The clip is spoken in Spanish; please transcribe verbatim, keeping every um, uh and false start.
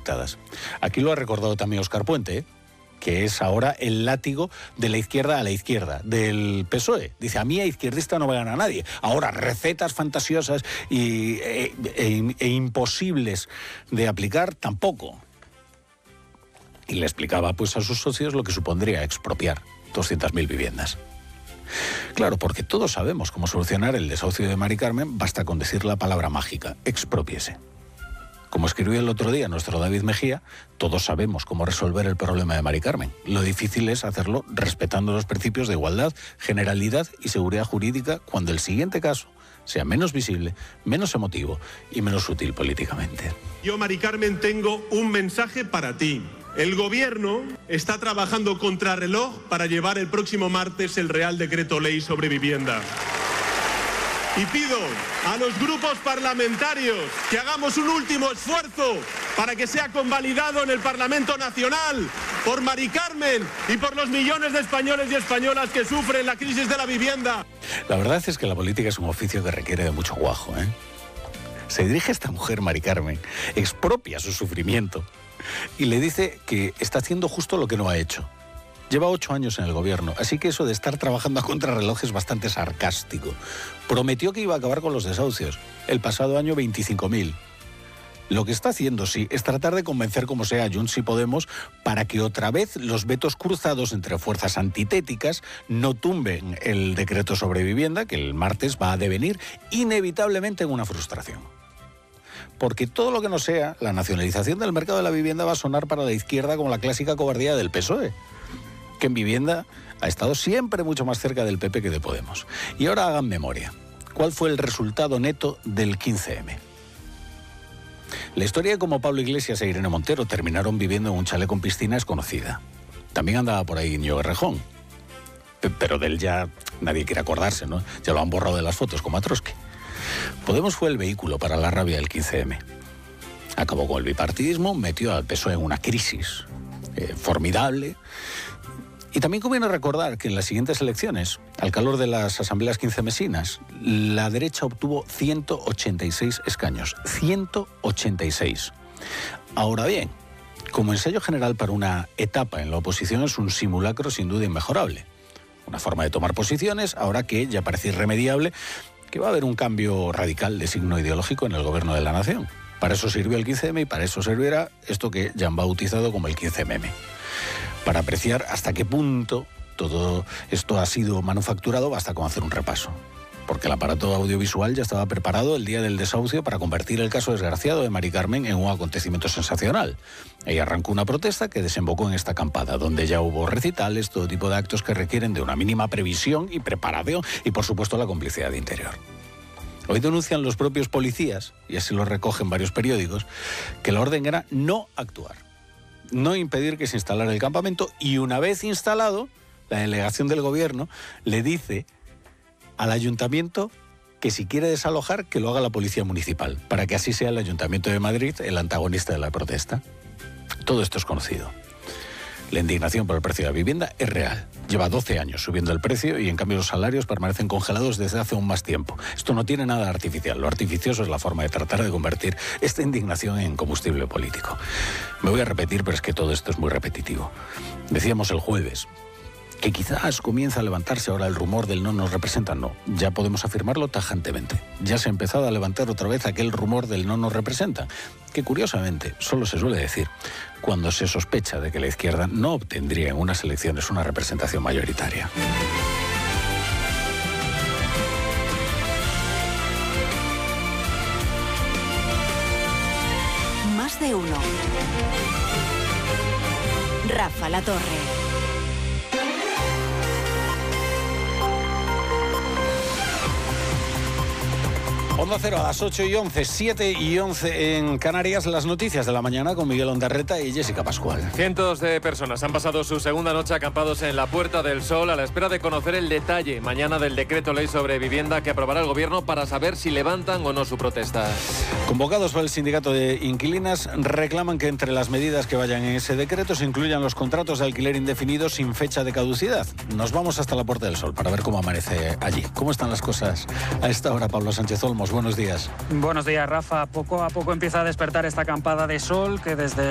afectadas. Aquí lo ha recordado también Óscar Puente, ¿eh? que es ahora el látigo de la izquierda a la izquierda, del P S O E. Dice, a mí a izquierdista no me gana nadie. Ahora, recetas fantasiosas y, e, e, e imposibles de aplicar, tampoco. Y le explicaba pues a sus socios lo que supondría expropiar doscientas mil viviendas. Claro, porque todos sabemos cómo solucionar el desahucio de Mari Carmen, basta con decir la palabra mágica, expropiese. Como escribió el otro día nuestro David Mejía, todos sabemos cómo resolver el problema de Mari Carmen. Lo difícil es hacerlo respetando los principios de igualdad, generalidad y seguridad jurídica cuando el siguiente caso sea menos visible, menos emotivo y menos útil políticamente. Yo, Mari Carmen, tengo un mensaje para ti. El Gobierno está trabajando contrarreloj para llevar el próximo martes el Real Decreto Ley sobre vivienda. Y pido a los grupos parlamentarios que hagamos un último esfuerzo para que sea convalidado en el Parlamento Nacional por Mari Carmen y por los millones de españoles y españolas que sufren la crisis de la vivienda. La verdad es que la política es un oficio que requiere de mucho guajo, ¿eh? Se dirige a esta mujer, Mari Carmen, expropia su sufrimiento y le dice que está haciendo justo lo que no ha hecho. Lleva ocho años en el gobierno, así que eso de estar trabajando a contrarreloj es bastante sarcástico. Prometió que iba a acabar con los desahucios. El pasado año veinticinco mil. Lo que está haciendo, sí, es tratar de convencer como sea a Junts y Podemos para que otra vez los vetos cruzados entre fuerzas antitéticas no tumben el decreto sobre vivienda, que el martes va a devenir inevitablemente en una frustración. Porque todo lo que no sea la nacionalización del mercado de la vivienda va a sonar para la izquierda como la clásica cobardía del P S O E. Que en vivienda ha estado siempre mucho más cerca del P P que de Podemos. Y ahora hagan memoria. ¿Cuál fue el resultado neto del quince eme? La historia de cómo Pablo Iglesias e Irene Montero terminaron viviendo en un chalet con piscina es conocida. También andaba por ahí Íñigo Errejón. Pero de él ya nadie quiere acordarse, ¿no? Ya lo han borrado de las fotos, como a Trotsky. Podemos fue el vehículo para la rabia del quince eme. Acabó con el bipartidismo, metió al P S O E en una crisis eh, formidable. Y también conviene recordar que en las siguientes elecciones, al calor de las asambleas quince-mesinas, la derecha obtuvo ciento ochenta y seis escaños. ciento ochenta y seis. Ahora bien, como ensayo general para una etapa en la oposición es un simulacro sin duda inmejorable. Una forma de tomar posiciones, ahora que ya parece irremediable que va a haber un cambio radical de signo ideológico en el gobierno de la nación. Para eso sirvió el quince eme y para eso servirá esto que ya han bautizado como el quince meme. Para apreciar hasta qué punto todo esto ha sido manufacturado, basta con hacer un repaso. Porque el aparato audiovisual ya estaba preparado el día del desahucio para convertir el caso desgraciado de Mari Carmen en un acontecimiento sensacional. Ahí arrancó una protesta que desembocó en esta acampada, donde ya hubo recitales, todo tipo de actos que requieren de una mínima previsión y preparación y, por supuesto, la complicidad de Interior. Hoy denuncian los propios policías, y así lo recogen varios periódicos, que la orden era no actuar. No impedir que se instalara el campamento y una vez instalado, la delegación del gobierno le dice al ayuntamiento que si quiere desalojar, que lo haga la policía municipal, para que así sea el Ayuntamiento de Madrid el antagonista de la protesta. Todo esto es conocido. La indignación por el precio de la vivienda es real. Lleva doce años subiendo el precio y en cambio los salarios permanecen congelados desde hace aún más tiempo. Esto no tiene nada artificial. Lo artificioso es la forma de tratar de convertir esta indignación en combustible político. Me voy a repetir, pero es que todo esto es muy repetitivo. Decíamos el jueves que quizás comienza a levantarse ahora el rumor del no nos representan. No, ya podemos afirmarlo tajantemente. Ya se ha empezado a levantar otra vez aquel rumor del no nos representan, que curiosamente solo se suele decir cuando se sospecha de que la izquierda no obtendría en unas elecciones una representación mayoritaria. Más de uno. Rafa La Torre. Onda Cero a las ocho y once, siete y once en Canarias, las noticias de la mañana con Miguel Ondarreta y Jessica Pascual. Cientos de personas han pasado su segunda noche acampados en la Puerta del Sol a la espera de conocer el detalle mañana del decreto ley sobre vivienda que aprobará el gobierno para saber si levantan o no su protesta. Convocados por el sindicato de inquilinas, reclaman que entre las medidas que vayan en ese decreto se incluyan los contratos de alquiler indefinidos sin fecha de caducidad. Nos vamos hasta la Puerta del Sol para ver cómo amanece allí. ¿Cómo están las cosas a esta hora, Pablo Sánchez Olmos? Buenos días. Buenos días, Rafa. Poco a poco empieza a despertar esta acampada de sol que desde